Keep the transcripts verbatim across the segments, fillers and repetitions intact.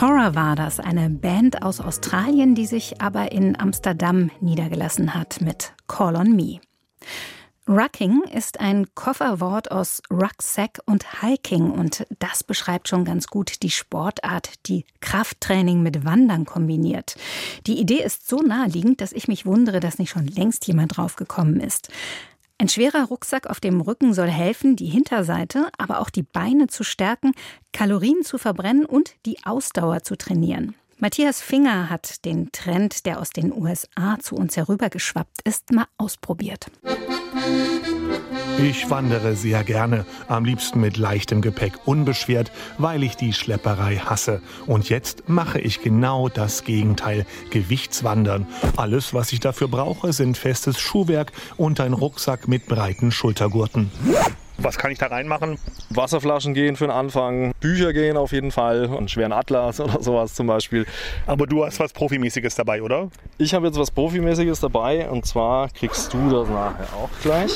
Tora war das, eine Band aus Australien, die sich aber in Amsterdam niedergelassen hat mit Call on Me. Rucking ist ein Kofferwort aus Rucksack und Hiking und das beschreibt schon ganz gut die Sportart, die Krafttraining mit Wandern kombiniert. Die Idee ist so naheliegend, dass ich mich wundere, dass nicht schon längst jemand drauf gekommen ist. Ein schwerer Rucksack auf dem Rücken soll helfen, die Hinterseite, aber auch die Beine zu stärken, Kalorien zu verbrennen und die Ausdauer zu trainieren. Matthias Finger hat den Trend, der aus den U S A zu uns herübergeschwappt ist, mal ausprobiert. Ich wandere sehr gerne, am liebsten mit leichtem Gepäck, unbeschwert, weil ich die Schlepperei hasse. Und jetzt mache ich genau das Gegenteil, Gewichtswandern. Alles, was ich dafür brauche, sind festes Schuhwerk und ein Rucksack mit breiten Schultergurten. Was kann ich da reinmachen? Wasserflaschen gehen für den Anfang, Bücher gehen auf jeden Fall, einen schweren Atlas oder sowas zum Beispiel. Aber du hast was Profimäßiges dabei, oder? Ich habe jetzt was Profimäßiges dabei und zwar kriegst du das nachher auch gleich.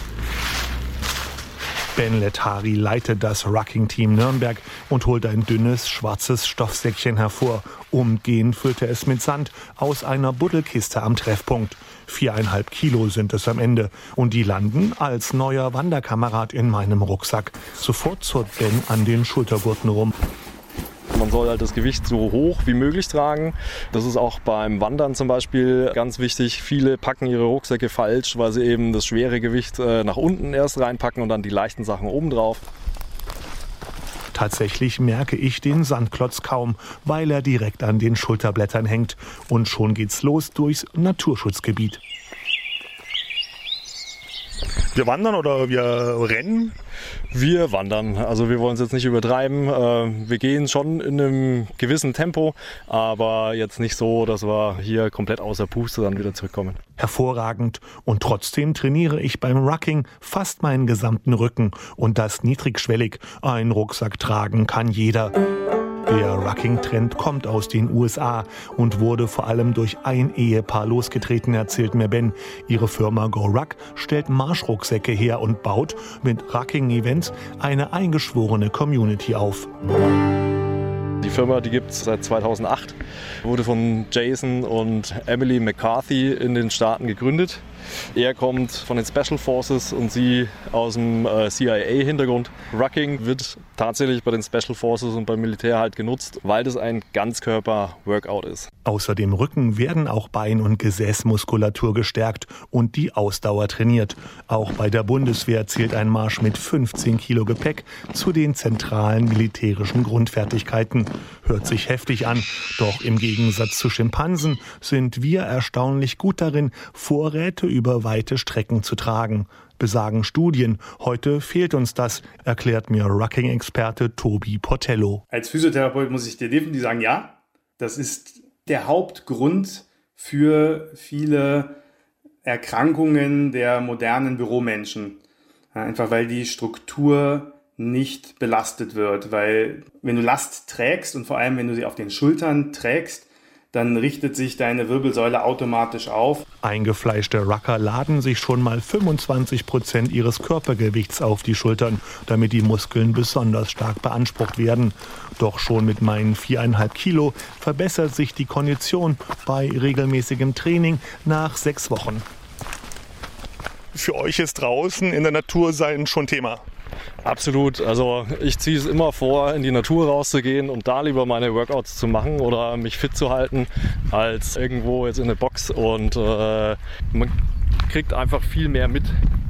Ben Letari leitet das Rucking-Team Nürnberg und holt ein dünnes, schwarzes Stoffsäckchen hervor. Umgehend füllt er es mit Sand aus einer Buddelkiste am Treffpunkt. Viereinhalb Kilo sind es am Ende. Und die landen als neuer Wanderkamerad in meinem Rucksack. Sofort zurrt Ben an den Schultergurten rum. Man soll halt das Gewicht so hoch wie möglich tragen. Das ist auch beim Wandern zum Beispiel ganz wichtig. Viele packen ihre Rucksäcke falsch, weil sie eben das schwere Gewicht nach unten erst reinpacken und dann die leichten Sachen oben drauf. Tatsächlich merke ich den Sandklotz kaum, weil er direkt an den Schulterblättern hängt. Und schon geht's los durchs Naturschutzgebiet. Wir wandern oder wir rennen? Wir wandern. Also wir wollen es jetzt nicht übertreiben. Wir gehen schon in einem gewissen Tempo, aber jetzt nicht so, dass wir hier komplett außer Puste dann wieder zurückkommen. Hervorragend. Und trotzdem trainiere ich beim Rucking fast meinen gesamten Rücken. Und das niedrigschwellig. Ein Rucksack tragen kann jeder. Der Rucking-Trend kommt aus den U S A und wurde vor allem durch ein Ehepaar losgetreten, erzählt mir Ben. Ihre Firma GoRuck stellt Marschrucksäcke her und baut mit Rucking-Events eine eingeschworene Community auf. Die Firma, die gibt es seit zweitausendacht, wurde von Jason und Emily McCarthy in den Staaten gegründet. Er kommt von den Special Forces und sie aus dem äh, C I A-Hintergrund. Rucking wird tatsächlich bei den Special Forces und beim Militär halt genutzt, weil das ein Ganzkörper-Workout ist. Außer dem Rücken werden auch Bein- und Gesäßmuskulatur gestärkt und die Ausdauer trainiert. Auch bei der Bundeswehr zählt ein Marsch mit fünfzehn Kilo Gepäck zu den zentralen militärischen Grundfertigkeiten. Hört sich heftig an, doch im Gegensatz zu Schimpansen sind wir erstaunlich gut darin, Vorräte über weite Strecken zu tragen. Besagen Studien. Heute fehlt uns das, erklärt mir Rucking-Experte Tobi Portello. Als Physiotherapeut muss ich dir definitiv sagen, ja, das ist der Hauptgrund für viele Erkrankungen der modernen Büromenschen. Einfach weil die Struktur nicht belastet wird, weil wenn du Last trägst und vor allem wenn du sie auf den Schultern trägst, dann richtet sich deine Wirbelsäule automatisch auf. Eingefleischte Rucker laden sich schon mal fünfundzwanzig Prozent ihres Körpergewichts auf die Schultern, damit die Muskeln besonders stark beansprucht werden. Doch schon mit meinen viereinhalb Kilo verbessert sich die Kondition bei regelmäßigem Training nach sechs Wochen. Für euch ist draußen in der Natur sein schon Thema? Absolut. Also ich ziehe es immer vor, in die Natur rauszugehen und da lieber meine Workouts zu machen oder mich fit zu halten, als irgendwo jetzt in der Box. Und äh, man kriegt einfach viel mehr mit.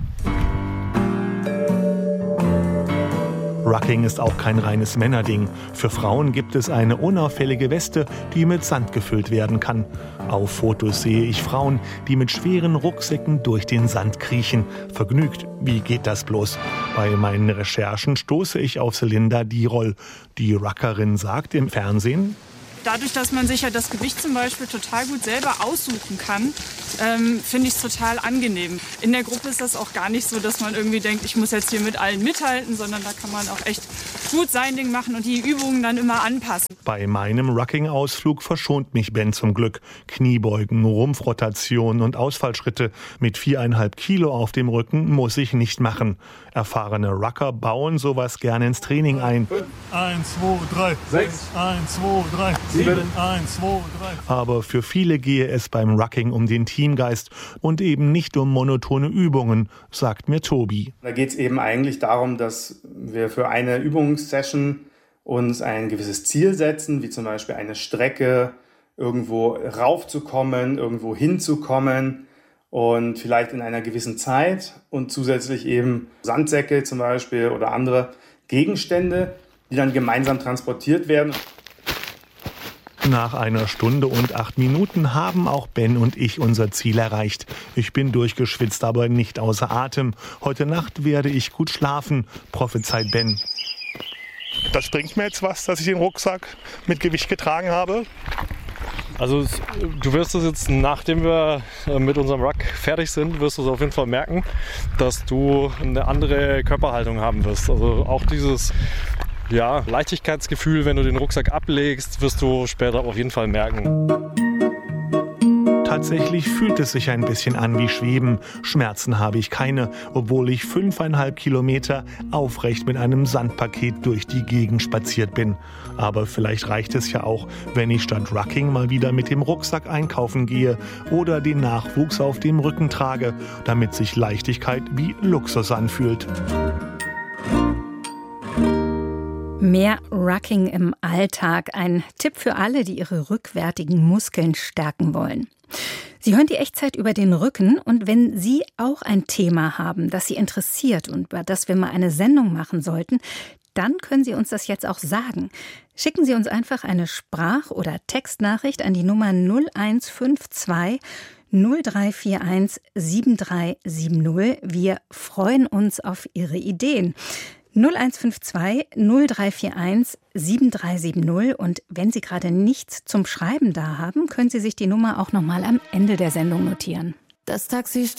Rucking ist auch kein reines Männerding. Für Frauen gibt es eine unauffällige Weste, die mit Sand gefüllt werden kann. Auf Fotos sehe ich Frauen, die mit schweren Rucksäcken durch den Sand kriechen. Vergnügt, wie geht das bloß? Bei meinen Recherchen stoße ich auf Celinda Dirol. Die Ruckerin sagt im Fernsehen: Dadurch, dass man sich ja das Gewicht zum Beispiel total gut selber aussuchen kann, ähm, finde ich es total angenehm. In der Gruppe ist das auch gar nicht so, dass man irgendwie denkt, ich muss jetzt hier mit allen mithalten, sondern da kann man auch echt gut sein Ding machen und die Übungen dann immer anpassen. Bei meinem Rucking-Ausflug verschont mich Ben zum Glück. Kniebeugen, Rumpfrotation und Ausfallschritte mit viereinhalb Kilo auf dem Rücken muss ich nicht machen. Erfahrene Rucker bauen sowas gerne ins Training ein. eins, zwei, drei, sechs, eins, zwei, drei, sieben, eins, zwei, drei. Aber für viele gehe es beim Rucking um den Teamgeist und eben nicht um monotone Übungen, sagt mir Tobi. Da geht es eben eigentlich darum, dass wir für eine Übungssession uns ein gewisses Ziel setzen, wie zum Beispiel eine Strecke, irgendwo raufzukommen, irgendwo hinzukommen und vielleicht in einer gewissen Zeit und zusätzlich eben Sandsäcke zum Beispiel oder andere Gegenstände, die dann gemeinsam transportiert werden. Nach einer Stunde und acht Minuten haben auch Ben und ich unser Ziel erreicht. Ich bin durchgeschwitzt, aber nicht außer Atem. Heute Nacht werde ich gut schlafen, prophezeit Ben. Das bringt mir jetzt was, dass ich den Rucksack mit Gewicht getragen habe? Also du wirst es jetzt, nachdem wir mit unserem Ruck fertig sind, wirst du es auf jeden Fall merken, dass du eine andere Körperhaltung haben wirst. Also auch dieses ja, Leichtigkeitsgefühl, wenn du den Rucksack ablegst, wirst du später auf jeden Fall merken. Tatsächlich fühlt es sich ein bisschen an wie Schweben. Schmerzen habe ich keine, obwohl ich fünfeinhalb Kilometer aufrecht mit einem Sandpaket durch die Gegend spaziert bin. Aber vielleicht reicht es ja auch, wenn ich statt Rucking mal wieder mit dem Rucksack einkaufen gehe oder den Nachwuchs auf dem Rücken trage, damit sich Leichtigkeit wie Luxus anfühlt. Mehr Rucking im Alltag. Ein Tipp für alle, die ihre rückwärtigen Muskeln stärken wollen. Sie hören die Echtzeit über den Rücken und wenn Sie auch ein Thema haben, das Sie interessiert und über das wir mal eine Sendung machen sollten, dann können Sie uns das jetzt auch sagen. Schicken Sie uns einfach eine Sprach- oder Textnachricht an die Nummer null eins fünf zwei null drei vier eins sieben drei sieben null. Wir freuen uns auf Ihre Ideen. null eins fünf zwei null drei vier eins sieben drei sieben null und wenn Sie gerade nichts zum Schreiben da haben, können Sie sich die Nummer auch noch mal am Ende der Sendung notieren. Das Taxi